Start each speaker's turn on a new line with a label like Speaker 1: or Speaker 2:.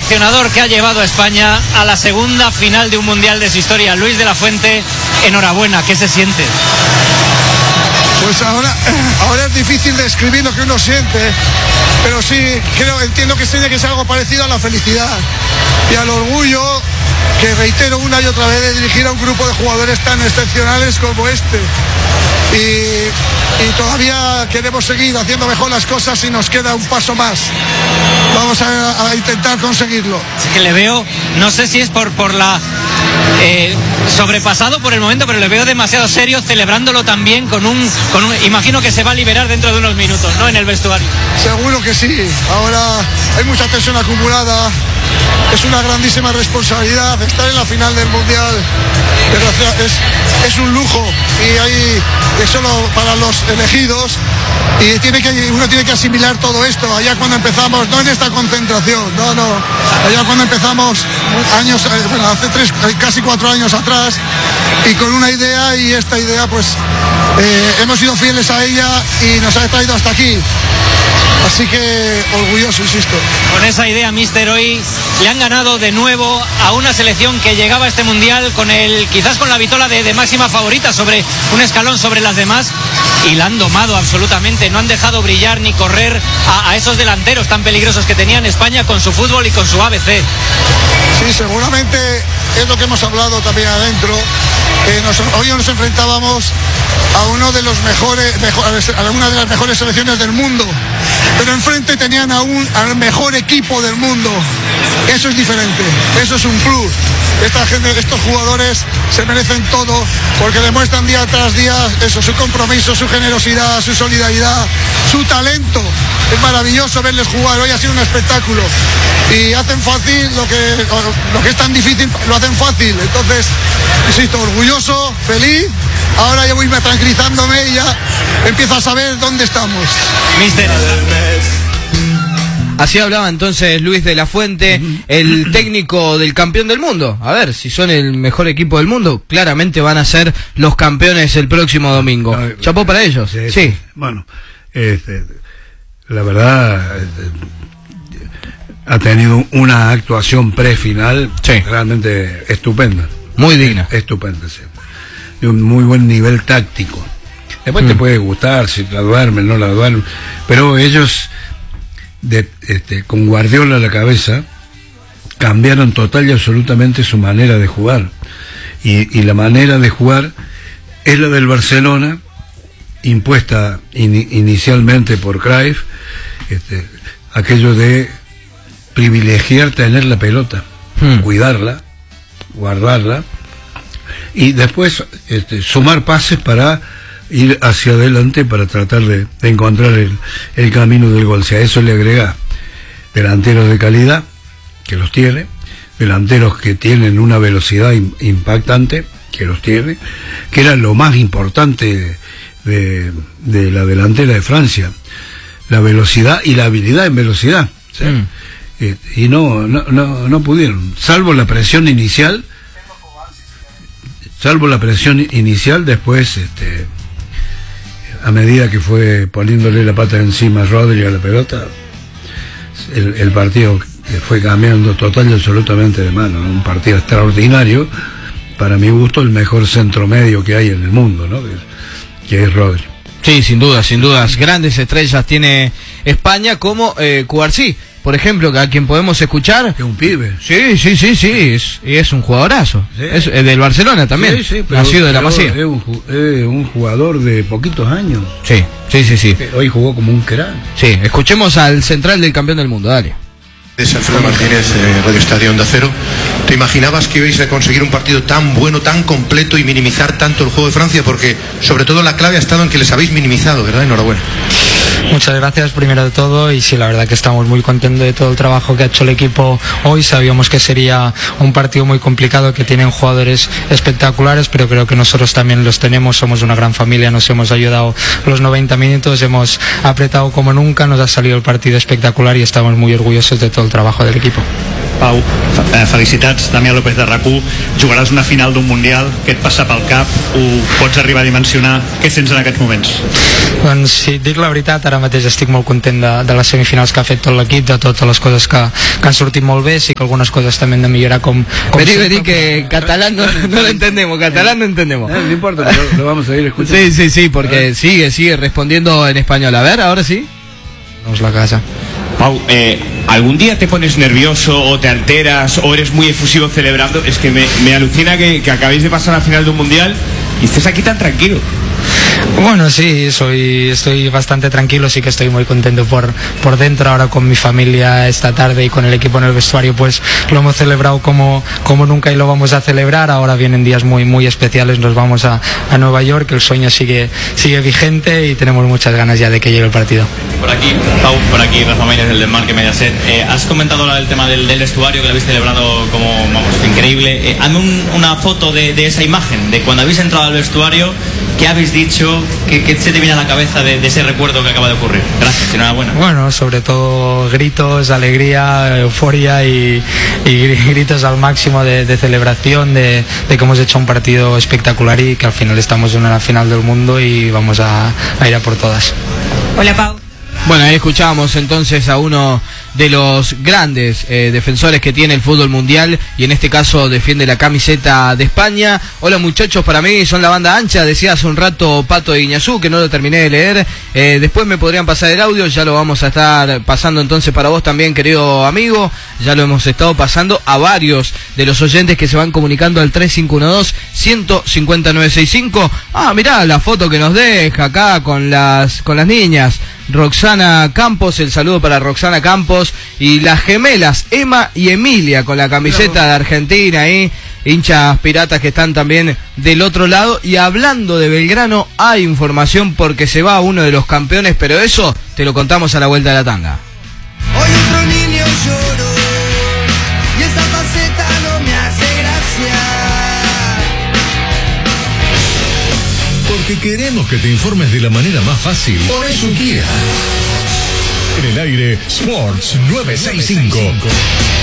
Speaker 1: seleccionador que ha llevado a España a la segunda final de un mundial de su historia. Luis de la Fuente, enhorabuena, ¿qué se siente?
Speaker 2: Pues ahora es difícil describir lo que uno siente, pero sí, entiendo que tiene que ser algo parecido a la felicidad y al orgullo que reitero una y otra vez de dirigir a un grupo de jugadores tan excepcionales como este. Y todavía queremos seguir haciendo mejor las cosas y nos queda un paso más. Vamos a intentar conseguirlo.
Speaker 1: Es que le veo, no sé si es por la sobrepasado por el momento, pero le veo demasiado serio, celebrándolo también con un imagino que se va a liberar dentro de unos minutos, ¿no? En el vestuario.
Speaker 2: Seguro que sí. Ahora hay mucha tensión acumulada. Es una grandísima responsabilidad estar en la final del mundial. Es un lujo y es solo para los elegidos, y uno tiene que asimilar todo esto. Allá cuando empezamos, no en esta concentración, no, allá cuando empezamos hace casi 4 años atrás, y con una idea, y esta idea pues hemos sido fieles a ella y nos ha traído hasta aquí. Así que orgulloso, insisto.
Speaker 1: Con esa idea, míster, hoy le han ganado de nuevo a una selección que llegaba a este mundial quizás con la vitola de máxima favorita, sobre un escalón sobre las demás, y la han domado absolutamente. No han dejado brillar ni correr a esos delanteros tan peligrosos que tenía en España con su fútbol y con su ABC.
Speaker 2: Sí, seguramente es lo que hemos hablado también adentro. Hoy nos enfrentábamos a una de las mejores selecciones del mundo, pero enfrente tenían al mejor equipo del mundo. Eso es diferente, eso es un plus. Estos jugadores se merecen todo, porque demuestran día tras día eso, su compromiso, su generosidad, su solidaridad, su talento. Es maravilloso verles jugar. Hoy ha sido un espectáculo y hacen fácil lo que es tan difícil, lo hacen fácil. Entonces, insisto, orgulloso, feliz. Ahora ya voy tranquilizándome y ya empiezo a saber dónde estamos.
Speaker 1: Mister.
Speaker 3: Así hablaba entonces Luis de la Fuente, el técnico del campeón del mundo. A ver, si son el mejor equipo del mundo, claramente van a ser los campeones el próximo domingo. Chapó para ellos. Sí.
Speaker 4: Bueno, la verdad, ha tenido una actuación prefinal realmente estupenda.
Speaker 3: Muy digna.
Speaker 4: Estupenda, sí. De un muy buen nivel táctico. Después te puede gustar si la duermen, no la duermen, pero ellos, con Guardiola a la cabeza, cambiaron total y absolutamente su manera de jugar. Y la manera de jugar es la del Barcelona, impuesta inicialmente por Cruyff, aquello de privilegiar tener la pelota, cuidarla, guardarla, y después sumar pases para ir hacia adelante, para tratar de encontrar el camino del gol. Si a eso le agrega delanteros de calidad, que los tiene, delanteros que tienen una velocidad impactante, que los tiene, que era lo más importante de la delantera de Francia, la velocidad y la habilidad en velocidad, ¿sí? Y no pudieron, salvo la presión inicial, después a medida que fue poniéndole la pata encima a Rodri a la pelota, el partido fue cambiando total y absolutamente de mano, ¿no? Un partido extraordinario, para mi gusto el mejor centro medio que hay en el mundo, ¿no? Que es Rodri.
Speaker 3: Sí, sin dudas, grandes estrellas tiene España, como Cubarsí, por ejemplo, a quien podemos escuchar.
Speaker 4: Es un pibe.
Speaker 3: Sí, es un jugadorazo. Sí. Es del Barcelona también, nacido de la Masía.
Speaker 4: Es un jugador de poquitos años.
Speaker 3: Sí.
Speaker 4: Hoy jugó como un crack.
Speaker 3: Sí, escuchemos al central del campeón del mundo, dale.
Speaker 5: Es Alfredo Martínez, Radio Estadio Onda Cero. ¿Te imaginabas que ibais a conseguir un partido tan bueno, tan completo y minimizar tanto el juego de Francia? Porque sobre todo la clave ha estado en que les habéis minimizado, ¿verdad? Enhorabuena.
Speaker 6: Muchas gracias primero de todo, y sí, la verdad que estamos muy contentos de todo el trabajo que ha hecho el equipo hoy. Sabíamos que sería un partido muy complicado, que tienen jugadores espectaculares, pero creo que nosotros también los tenemos, somos una gran familia, nos hemos ayudado los 90 minutos, hemos apretado como nunca, nos ha salido el partido espectacular y estamos muy orgullosos de todo el trabajo del equipo.
Speaker 7: Pau, felicitats, Damià López de RAC1. Jugaràs una final d'un Mundial, què et passa pel cap? Ho pots arribar a dimensionar? Què sents en aquests moments?
Speaker 6: Doncs si dic la veritat, ara mateix estic molt content de les semifinals que ha fet tot l'equip, de totes les coses que han sortit molt bé. Sí que algunes coses també hem de millorar com
Speaker 3: vení, que catalán no lo entendemos, catalán no entendemos.
Speaker 4: No importa, lo vamos a ir escuchando.
Speaker 3: Sí, porque sigue respondiendo en español. A ver, ahora sí.
Speaker 6: Vamos a la casa.
Speaker 8: Pau, ¿algún día te pones nervioso o te alteras o eres muy efusivo celebrando? Es que me alucina que acabéis de pasar a la final de un mundial y estés aquí tan tranquilo.
Speaker 6: Bueno, sí, estoy bastante tranquilo, sí que estoy muy contento por dentro. Ahora con mi familia esta tarde y con el equipo en el vestuario, pues lo hemos celebrado como nunca y lo vamos a celebrar. Ahora vienen días muy especiales, nos vamos a Nueva York, el sueño sigue vigente y tenemos muchas ganas ya de que llegue el partido.
Speaker 9: Por aquí, Pau, por aquí, Rafa Márquez del Desmarque Mediaset. Has comentado ahora el tema del vestuario, que lo habéis celebrado como, vamos, increíble. Hazme una foto de esa imagen, de cuando habéis entrado al vestuario. ¿Qué habéis dicho? ¿Qué se te viene a la cabeza de ese recuerdo que acaba de ocurrir? Gracias, enhorabuena.
Speaker 6: Bueno, sobre todo gritos, alegría, euforia y gritos al máximo de celebración, de que hemos hecho un partido espectacular y que al final estamos en la final del mundo y vamos a ir a por todas.
Speaker 10: Hola, Pau.
Speaker 3: Bueno, ahí escuchábamos entonces a uno de los grandes defensores que tiene el fútbol mundial y en este caso defiende la camiseta de España. Hola muchachos, para mí son la banda ancha, decía hace un rato Pato de Iñazú, que no lo terminé de leer. Después me podrían pasar el audio, ya lo vamos a estar pasando entonces para vos también, querido amigo. Ya lo hemos estado pasando a varios de los oyentes que se van comunicando al 3512-15965. Mirá la foto que nos deja acá con las niñas. Roxana Campos, el saludo para Roxana Campos y las gemelas Emma y Emilia con la camiseta de Argentina ahí, hinchas piratas que están también del otro lado. Y hablando de Belgrano, hay información porque se va uno de los campeones, pero eso te lo contamos a la vuelta de la tanda.
Speaker 11: Hoy otro niño lloró y esa faceta no me hace gracia.
Speaker 12: Porque queremos que te informes de la manera más fácil. Por eso Kia. En el aire, Sports 965.